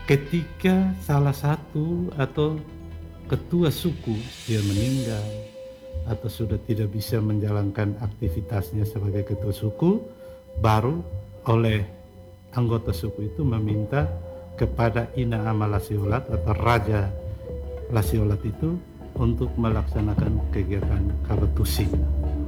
Ketika salah satu atau ketua suku dia meninggal atau sudah tidak bisa menjalankan aktivitasnya sebagai ketua suku, baru oleh anggota suku itu meminta kepada Ina Ama Lasiolat atau Raja Lasiolat itu untuk melaksanakan kegiatan kabetusi.